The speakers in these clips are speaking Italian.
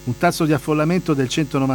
un tasso di affollamento del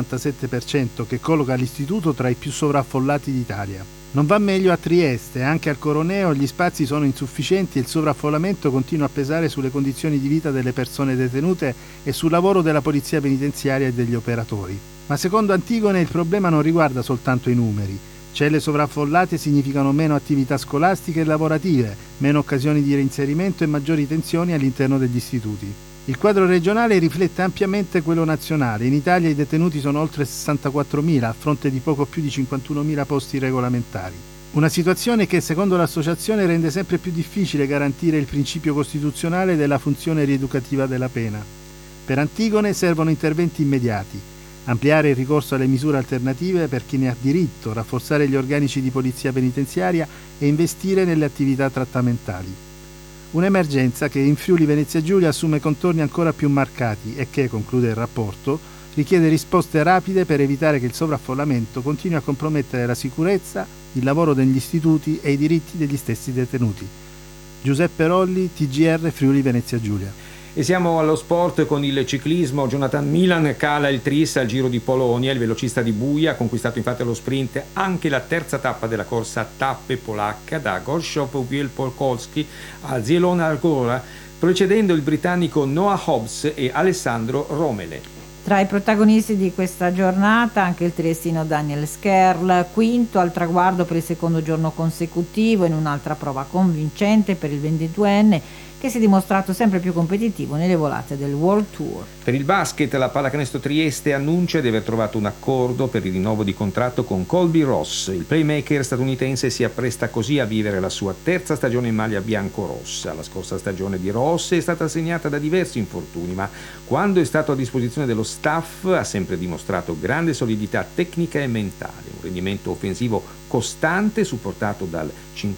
197% che colloca l'istituto tra i più sovraffollati d'Italia. Non va meglio a Trieste, anche al Coroneo gli spazi sono insufficienti e il sovraffollamento continua a pesare sulle condizioni di vita delle persone detenute e sul lavoro della polizia penitenziaria e degli operatori. Ma secondo Antigone il problema non riguarda soltanto i numeri. Celle sovraffollate significano meno attività scolastiche e lavorative, meno occasioni di reinserimento e maggiori tensioni all'interno degli istituti. Il quadro regionale riflette ampiamente quello nazionale. In Italia i detenuti sono oltre 64.000 a fronte di poco più di 51.000 posti regolamentari. Una situazione che, secondo l'associazione, rende sempre più difficile garantire il principio costituzionale della funzione rieducativa della pena. Per Antigone servono interventi immediati. Ampliare il ricorso alle misure alternative per chi ne ha diritto, rafforzare gli organici di polizia penitenziaria e investire nelle attività trattamentali. Un'emergenza che in Friuli Venezia Giulia assume contorni ancora più marcati e che, conclude il rapporto, richiede risposte rapide per evitare che il sovraffollamento continui a compromettere la sicurezza, il lavoro degli istituti e i diritti degli stessi detenuti. Giuseppe Rolli, TGR Friuli Venezia Giulia. E siamo allo sport con il ciclismo. Jonathan Milan cala il tris al Giro di Polonia. Il velocista di Buia ha conquistato infatti allo sprint anche la terza tappa della corsa a tappe polacca da Gorzów Wielkopolski a Zielona Góra, precedendo il britannico Noah Hobbs e Alessandro Romele. Tra i protagonisti di questa giornata anche il triestino Daniel Skerl, quinto al traguardo per il secondo giorno consecutivo in un'altra prova convincente per il 22enne che si è dimostrato sempre più competitivo nelle volate del World Tour. Per il basket, la Pallacanestro Trieste annuncia di aver trovato un accordo per il rinnovo di contratto con Colby Ross. Il playmaker statunitense si appresta così a vivere la sua terza stagione in maglia bianco-rossa. La scorsa stagione di Ross è stata segnata da diversi infortuni, ma quando è stato a disposizione dello staff ha sempre dimostrato grande solidità tecnica e mentale, un rendimento offensivo costante supportato dal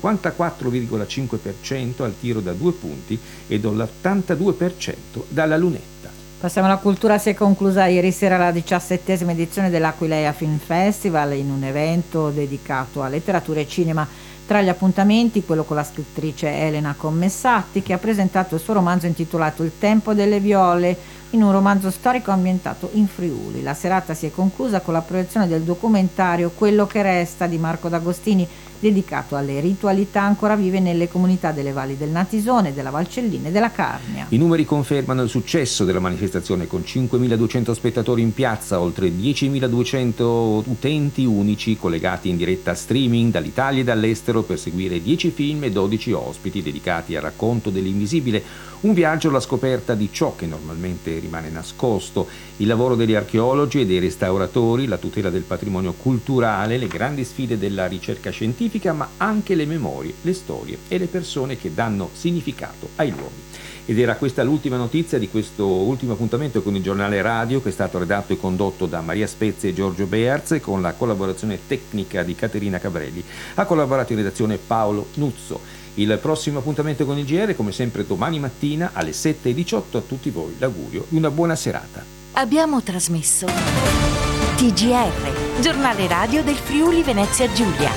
54,5% al tiro da 2 punti e dall'82% dalla lunetta. Passiamo alla cultura. Si è conclusa ieri sera la 17ª edizione dell'Aquileia Film Festival, in un evento dedicato a letteratura e cinema. Tra gli appuntamenti quello con la scrittrice Elena Commessatti, che ha presentato il suo romanzo intitolato Il tempo delle viole, in un romanzo storico ambientato in Friuli. La serata si è conclusa con la proiezione del documentario Quello che resta di Marco D'Agostini, dedicato alle ritualità ancora vive nelle comunità delle valli del Natisone, della Valcellina e della Carnia. I numeri confermano il successo della manifestazione, con 5.200 spettatori in piazza, oltre 10.200 utenti unici collegati in diretta streaming dall'Italia e dall'estero per seguire 10 film e 12 ospiti dedicati al racconto dell'invisibile, un viaggio alla scoperta di ciò che normalmente rimane nascosto, il lavoro degli archeologi e dei restauratori, la tutela del patrimonio culturale, le grandi sfide della ricerca scientifica, ma anche le memorie, le storie e le persone che danno significato ai luoghi. Ed era questa l'ultima notizia di questo ultimo appuntamento con il giornale radio, che è stato redatto e condotto da Maria Spezia e Giorgio Bearz, con la collaborazione tecnica di Caterina Cabrelli. Ha collaborato in redazione Paolo Nuzzo. Il prossimo appuntamento con il GR, come sempre, domani mattina alle 7:18. A tutti voi l'augurio di una buona serata. Abbiamo trasmesso TGR, giornale radio del Friuli Venezia Giulia.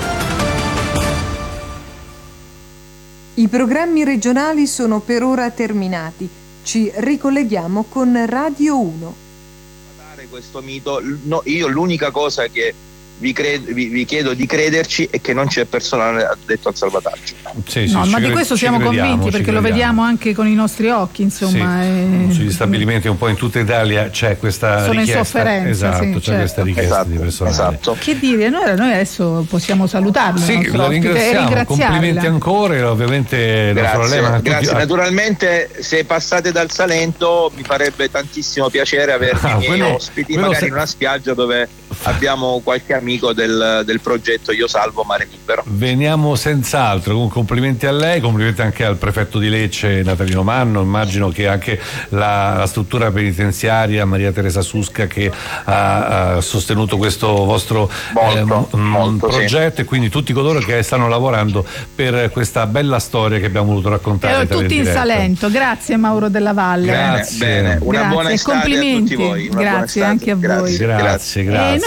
I programmi regionali sono per ora terminati. Ci ricolleghiamo con Radio 1. Questo mito, no, io l'unica cosa che vi chiedo di crederci è che non c'è personale addetto al salvataggio. Sì, no, ma di questo siamo convinti, perché lo vediamo anche con i nostri occhi, insomma. Sì, sugli stabilimenti un po' in tutta Italia c'è questa sono richiesta. In sofferenza, esatto, sì, c'è certo. questa richiesta di personale. Esatto. Che dire, noi adesso possiamo salutarlo. Sì, la ringraziamo, complimenti ancora, ovviamente. Grazie. Naturalmente, se passate dal Salento mi farebbe tantissimo piacere avervi miei ospiti, magari in una spiaggia dove abbiamo qualche amico del progetto Io Salvo Mare Libero. Veniamo senz'altro, con complimenti a lei, complimenti anche al prefetto di Lecce Natalino Manno, immagino che anche la struttura penitenziaria Maria Teresa Susca, che ha sostenuto questo vostro molto, progetto, sì. E quindi tutti coloro che stanno lavorando per questa bella storia che abbiamo voluto raccontare. Tutti in Salento, grazie Mauro Della Valle. Bene. Una buona estate a tutti voi. Grazie anche a voi. Grazie.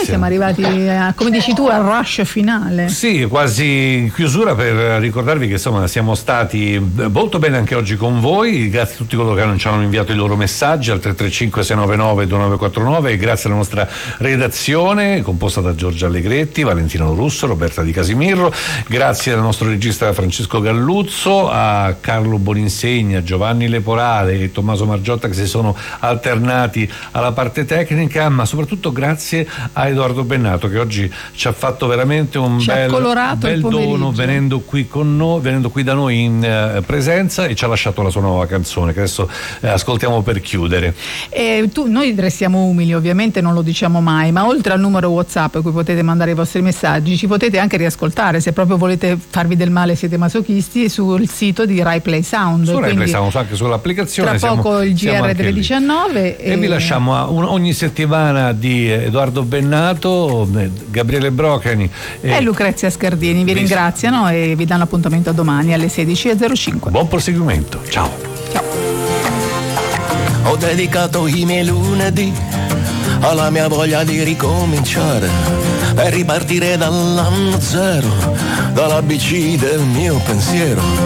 siamo arrivati, come dici tu, al rush finale. Sì, quasi in chiusura, per ricordarvi che insomma siamo stati molto bene anche oggi con voi, grazie a tutti coloro che ci hanno inviato i loro messaggi al 335 699 2949 e grazie alla nostra redazione composta da Giorgia Allegretti, Valentino Russo, Roberta Di Casimirro, grazie al nostro regista Francesco Galluzzo, a Carlo Boninsegna, Giovanni Leporale e Tommaso Margiotta che si sono alternati alla parte tecnica, ma soprattutto grazie a Edoardo Bennato che oggi ci ha fatto veramente un bel dono venendo qui con noi, venendo qui da noi in presenza, e ci ha lasciato la sua nuova canzone che adesso ascoltiamo per chiudere. Noi restiamo umili, ovviamente non lo diciamo mai, ma oltre al numero WhatsApp a cui potete mandare i vostri messaggi, ci potete anche riascoltare se proprio volete farvi del male, siete masochisti, sul sito di Rai Play Sound. Su Rai Play Sound, anche sull'applicazione. Tra poco il GR delle 19 e vi lasciamo ogni settimana di Edoardo Bennato, Gabriele Brocani e Lucrezia Scardini vi ringraziano e vi danno appuntamento a domani alle 16:05. Buon proseguimento, ciao. Ho dedicato i miei lunedì alla mia voglia di ricominciare, per ripartire dall'anno zero, dall'ABC del mio pensiero.